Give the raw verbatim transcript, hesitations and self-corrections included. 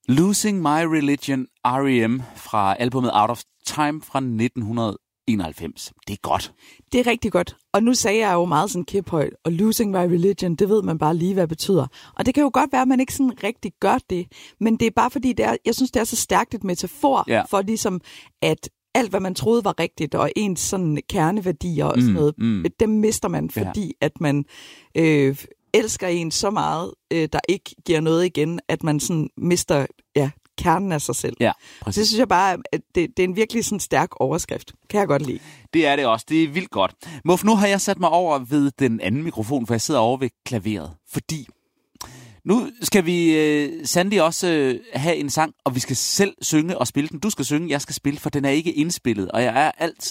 Losing My Religion, R E M fra albumet Out of Time fra nitten enoghalvfems. Det er godt. Det er rigtig godt. Og nu sagde jeg jo meget sådan kiphøjt, og Losing My Religion, det ved man bare lige, hvad det betyder. Og det kan jo godt være, at man ikke sådan rigtig gør det, men det er bare fordi, det er, jeg synes, det er så stærkt et metafor ja. for ligesom, at alt, hvad man troede var rigtigt, og ens sådan kerneværdier og sådan mm, noget, mm. dem mister man, fordi ja. at man øh, elsker en så meget, øh, der ikke giver noget igen, at man sådan mister ja, kernen af sig selv. Ja, præcis. Det synes jeg bare, at det, det er en virkelig sådan stærk overskrift. Kan jeg godt lide. Det er det også. Det er vildt godt. Muff, nu har jeg sat mig over ved den anden mikrofon, for jeg sidder over ved klaveret. Fordi nu skal vi øh, sandelig også øh, have en sang, og vi skal selv synge og spille den. Du skal synge, jeg skal spille, for den er ikke indspillet. Og jeg er altid